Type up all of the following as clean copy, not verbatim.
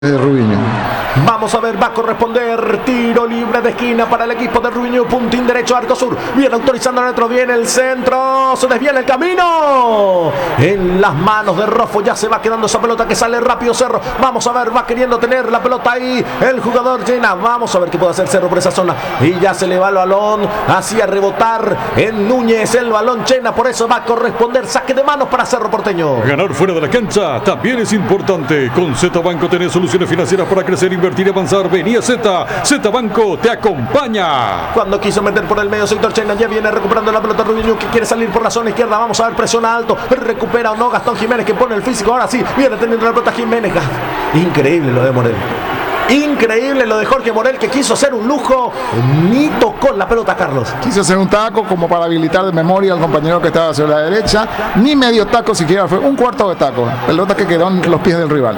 Rubiño. Vamos a ver, va a corresponder tiro libre de esquina para el equipo de Rubiño, puntín derecho, arco sur, viene autorizando adentro, viene el centro, se desvía el camino, en las manos de Rofo, ya se va quedando esa pelota que sale rápido Cerro, vamos a ver, va queriendo tener la pelota ahí, el jugador Llena, vamos a ver qué puede hacer Cerro por esa zona, y ya se le va el balón, hacia rebotar en Núñez, el balón Llena, por eso va a corresponder saque de manos para Cerro Porteño. Ganar fuera de la cancha también es importante, con Z Banco tenés soluciones financieras para crecer, invertir y avanzar. Venía Z Banco te acompaña. Cuando quiso meter por el medio sector Chena, ya viene recuperando la pelota Rubiño que quiere salir por la zona izquierda, vamos a ver, presiona alto, recupera o no Gastón Jiménez que pone el físico, ahora sí, viene teniendo la pelota Jiménez. Increíble lo de Morel. Increíble lo de Jorge Morel, que quiso hacer un lujo, ni tocó la pelota Carlos. Quiso hacer un taco como para habilitar de memoria al compañero que estaba hacia la derecha, ni medio taco siquiera, fue un cuarto de taco, pelota que quedó en los pies del rival.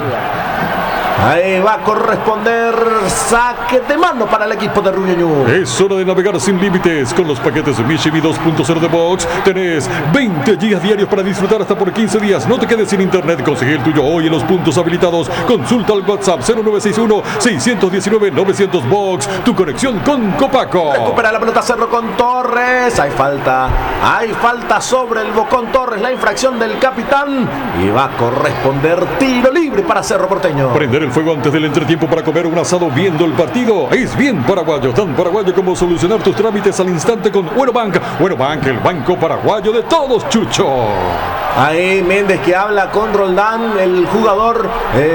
Ahí va a corresponder saque de mano para el equipo de Rubiño. Es hora de navegar sin límites con los paquetes Mishibi 2.0 de Box. Tenés 20 gigas diarios para disfrutar hasta por 15 días. No te quedes sin internet. Conseguí el tuyo hoy en los puntos habilitados. Consulta al WhatsApp 0961-619-900 Box. Tu conexión con Copaco. Recupera la pelota Cerro con Torres. Hay falta sobre el Bocón Torres. La infracción del capitán. Y va a corresponder tiro libre para Cerro Porteño. Prender el fuego antes del entretiempo para comer un asado viendo el partido es bien paraguayo, tan paraguayo como solucionar tus trámites al instante con Buenobank. Buenobank, el banco paraguayo de todos, Chucho. Ahí Méndez que habla con Roldán, el jugador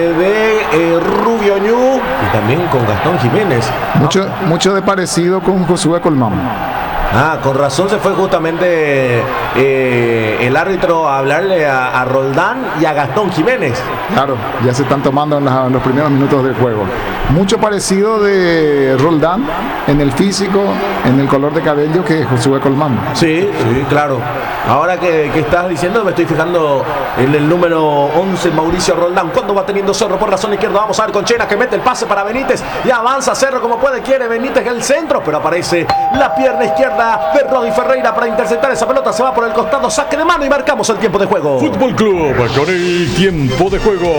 de Rubiño, y también con Gastón Jiménez. Mucho de parecido con Josué Colmán. Con razón se fue justamente el árbitro a hablarle a Roldán y a Gastón Jiménez. Claro, ya se están tomando en los primeros minutos del juego. Mucho parecido de Roldán en el físico, en el color de cabello que Josué Colmán. Sí, claro. Ahora que estás diciendo, me estoy fijando en el número 11, Mauricio Roldán. Cuando va teniendo Cerro por la zona izquierda, vamos a ver con Chena que mete el pase para Benítez y avanza Cerro como puede, quiere Benítez el centro, pero aparece la pierna izquierda de Rodi Ferreira para interceptar esa pelota, se va por el costado, saque de mano y marcamos el tiempo de juego. Fútbol Club con el tiempo de juego.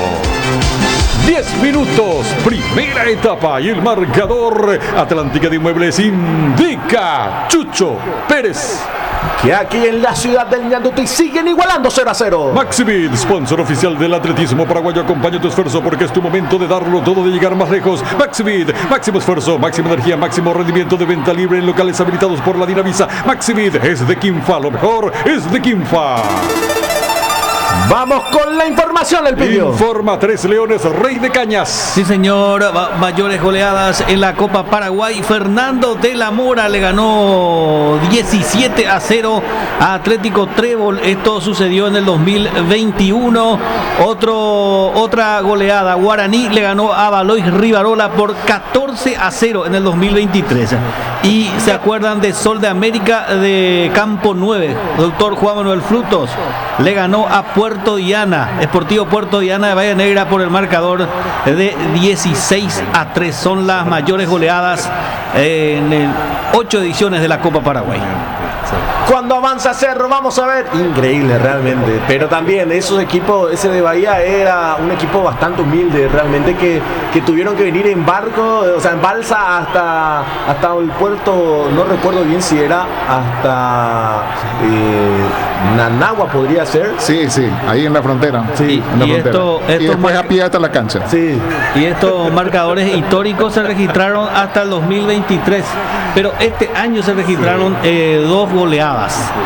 10 minutos, primera etapa y el marcador Atlántica de Inmuebles indica Chucho Pérez que aquí en la ciudad del Ñanduti siguen igualando 0-0. Maximid, sponsor oficial del atletismo paraguayo, acompaña tu esfuerzo porque es tu momento de darlo todo, de llegar más lejos. Maximid, máximo esfuerzo, máxima energía, máximo rendimiento, de venta libre en locales habilitados por la Dinavisa. Maximid es de Quinfa, lo mejor es de Quinfa. Vamos con la información, el pidió. Informa Tres Leones, Rey de Cañas. Sí, señor, mayores goleadas en la Copa Paraguay. Fernando de la Mora le ganó 17-0 a Atlético Trébol. Esto sucedió en el 2021. Otra goleada, Guaraní le ganó a Valois Rivarola por 14-0 en el 2023. Y se acuerdan de Sol de América de Campo 9, doctor Juan Manuel Frutos, le ganó a Puerto Diana, Sportivo Puerto Diana de Bahía Negra por el marcador de 16-3. Son las mayores goleadas en 8 ediciones de la Copa Paraguay. Cuando avanza Cerro, vamos a ver, increíble realmente, pero también esos equipos, ese de Bahía era un equipo bastante humilde realmente, que tuvieron que venir en barco, o sea en balsa hasta el puerto, no recuerdo bien si era hasta Nanagua podría ser. Sí, ahí en la frontera. Sí, en la frontera. Y después a pie hasta la cancha. Sí. Y estos marcadores históricos se registraron hasta el 2023, pero este año se registraron 2 goleadas.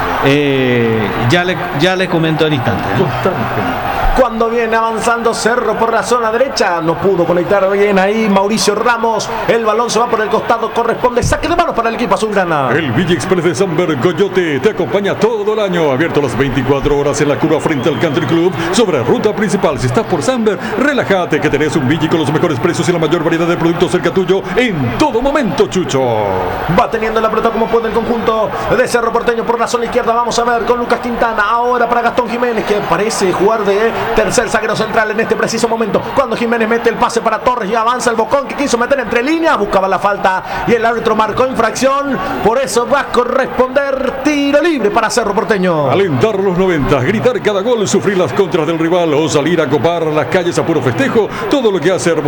Ya les comento al instante. Cuando viene avanzando Cerro por la zona derecha, no pudo conectar bien ahí Mauricio Ramos, el balón se va por el costado, corresponde saque de manos para el equipo azulgrana. El Villa Express de Samber Coyote te acompaña todo el año, abierto las 24 horas en la curva frente al Country Club, sobre ruta principal. Si estás por Samber, relájate que tenés un Villa con los mejores precios y la mayor variedad de productos cerca tuyo en todo momento, Chucho. Va teniendo la pelota como puede el conjunto de Cerro Porteño por la zona izquierda, vamos a ver con Lucas Quintana, ahora para Gastón Jiménez que parece jugar de tercer zaguero central en este preciso momento. Cuando Jiménez mete el pase para Torres y avanza el Bocón que quiso meter entre líneas, buscaba la falta y el árbitro marcó infracción. Por eso va a corresponder tiro libre para Cerro Porteño. Alentar los 90, gritar cada gol, sufrir las contras del rival o salir a copar las calles a puro festejo, todo lo que hace